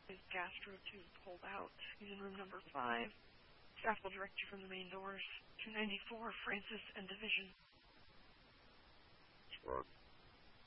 His gastro tube pulled out. He's in room number 5. Staff will direct you from the main doors. 294, Francis and Division. Right.